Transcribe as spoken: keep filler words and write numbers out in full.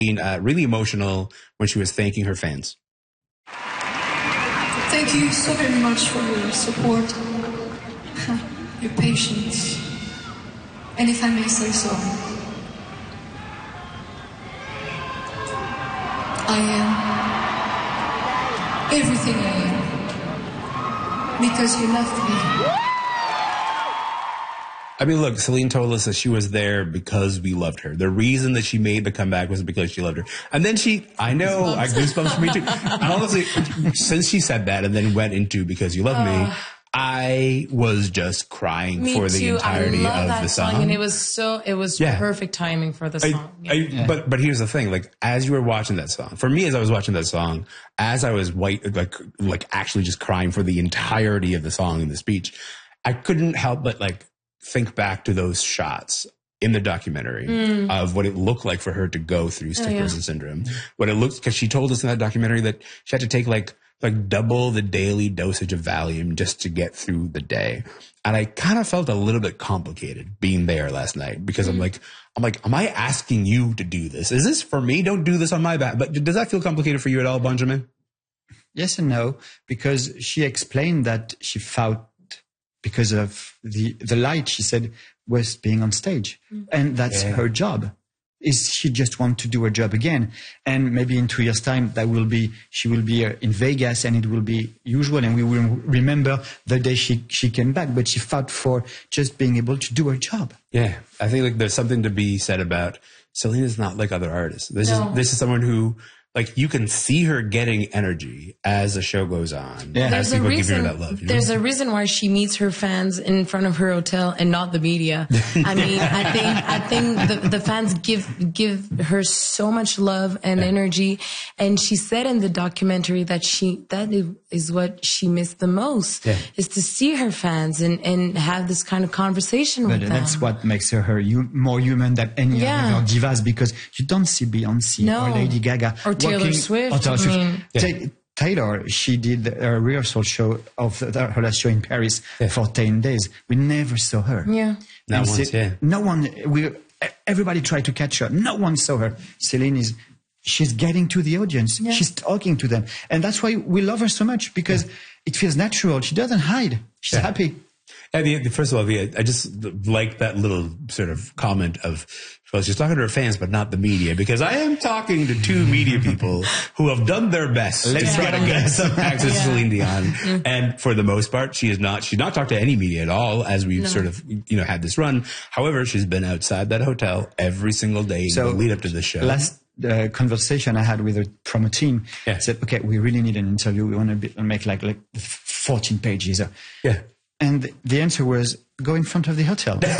being uh, really emotional when she was thanking her fans. Thank you so very much for your support, your patience, and if I may say so, I am everything I am because you loved me. I mean, look, Celine told us that she was there because we loved her. The reason that she made the comeback was because she loved her. And then she, I know, I goosebumps for me too. And honestly, since she said that and then went into because you love uh, me, I was just crying for the too. entirety I love of that the song. song. And it was so, it was yeah. perfect timing for the song. I, I, yeah. But, but here's the thing, like, as you were watching that song, for me, as I was watching that song, as I was white, like, like actually just crying for the entirety of the song and the speech, I couldn't help but like, think back to those shots in the documentary mm. of what it looked like for her to go through stiff person oh, yeah. syndrome. What it looked, because she told us in that documentary that she had to take like like double the daily dosage of Valium just to get through the day. And I kind of felt a little bit complicated being there last night because mm. I'm like, I'm like, am I asking you to do this? Is this for me? Don't do this on my back. But does that feel complicated for you at all, Benjamin? Yes and no, because she explained that she felt because of the, the light, she said, was being on stage. Mm. And that's yeah. her job. Is she just want to do her job again? And maybe in two years' time, that will be, she will be uh, in Vegas and it will be usual and we will remember the day she, she came back, but she fought for just being able to do her job. Yeah. I think like there's something to be said about Celine is not like other artists. This no. is, this is someone who, like, you can see her getting energy as the show goes on. Yeah. As there's people a reason, give her that love. You know? There's a reason why she meets her fans in front of her hotel and not the media. I mean, I think, I think the, the fans give, give her so much love and yeah. energy. And she said in the documentary that she, that is what she missed the most, yeah. is to see her fans and, and have this kind of conversation but with them. That's what makes her, her more human than any yeah. other divas, because you don't see Beyonce no. or Lady Gaga. Or Taylor walking, Swift. Or Taylor Swift. I mean, yeah. Taylor, she did a rehearsal show of the, her last show in Paris yeah. for ten days. We never saw her. Yeah. Not once, said, yeah. No one, we, everybody tried to catch her. No one saw her. Celine is, she's getting to the audience. Yeah. She's talking to them. And that's why we love her so much, because yeah. it feels natural. She doesn't hide. She's yeah. happy. And the, first of all, the, I just like that little sort of comment of, well, she's talking to her fans, but not the media, because I am talking to two media people who have done their best to try to get some access to Celine Dion. And for the most part, she is not, she's not talked to any media at all as we've no. sort of, you know, had this run. However, she's been outside that hotel every single day so in the lead up to the show. Last uh, conversation I had with her promo team yeah. said, okay, we really need an interview. We want to be, make like, like fourteen pages. Yeah. And the answer was, go in front of the hotel.